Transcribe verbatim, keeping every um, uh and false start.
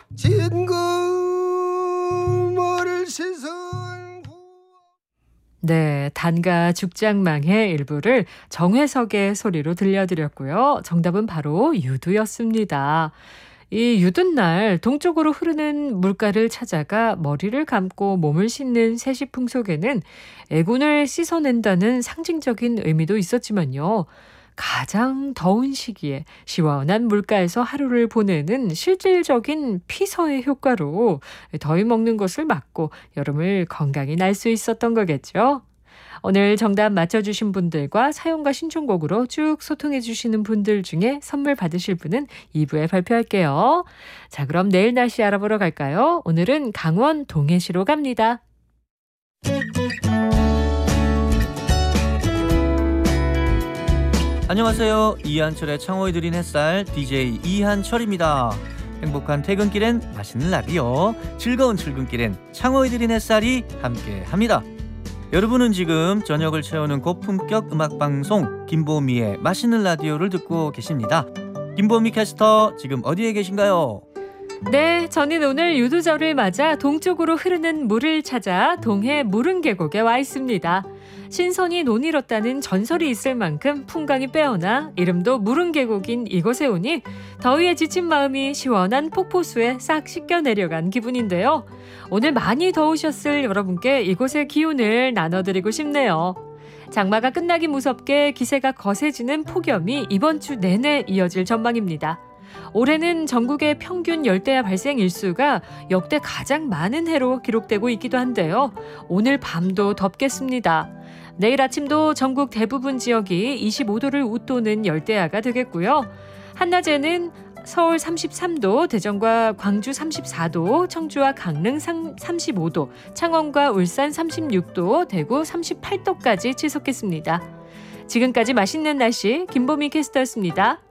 진금을 씻은 네, 단가 죽장망의 일부를 정회석의 소리로 들려드렸고요. 정답은 바로 유두였습니다. 이 유둔날 동쪽으로 흐르는 물가를 찾아가 머리를 감고 몸을 씻는 세시풍 속에는 애군을 씻어낸다는 상징적인 의미도 있었지만요. 가장 더운 시기에 시원한 물가에서 하루를 보내는 실질적인 피서의 효과로 더위 먹는 것을 막고 여름을 건강히 날 수 있었던 거겠죠. 오늘 정답 맞춰주신 분들과 사연과 신청곡으로 쭉 소통해 주시는 분들 중에 선물 받으실 분은 이 부에 발표할게요. 자, 그럼 내일 날씨 알아보러 갈까요? 오늘은 강원 동해시로 갑니다. 안녕하세요. 이한철의 창호에 드린 햇살 디제이 이한철입니다. 행복한 퇴근길엔 맛있는 라디오, 즐거운 출근길엔 창호에 드린 햇살이 함께합니다. 여러분은 지금 저녁을 채우는 고품격 음악방송 김보미의 맛있는 라디오를 듣고 계십니다. 김보미 캐스터 지금 어디에 계신가요? 네, 저는 오늘 유두절을 맞아 동쪽으로 흐르는 물을 찾아 동해 무릉계곡에 와 있습니다. 신선이 논이뤘다는 전설이 있을 만큼 풍광이 빼어나 이름도 무릉계곡인 이곳에 오니 더위에 지친 마음이 시원한 폭포수에 싹 씻겨 내려간 기분인데요. 오늘 많이 더우셨을 여러분께 이곳의 기운을 나눠드리고 싶네요. 장마가 끝나기 무섭게 기세가 거세지는 폭염이 이번 주 내내 이어질 전망입니다. 올해는 전국의 평균 열대야 발생 일수가 역대 가장 많은 해로 기록되고 있기도 한데요. 오늘 밤도 덥겠습니다. 내일 아침도 전국 대부분 지역이 이십오 도를 웃도는 열대야가 되겠고요. 한낮에는 서울 삼십삼 도, 대전과 광주 삼십사 도, 청주와 강릉 삼십오 도, 창원과 울산 삼십육 도, 대구 삼십팔 도까지 치솟겠습니다. 지금까지 맛있는 날씨 김보미 캐스터였습니다.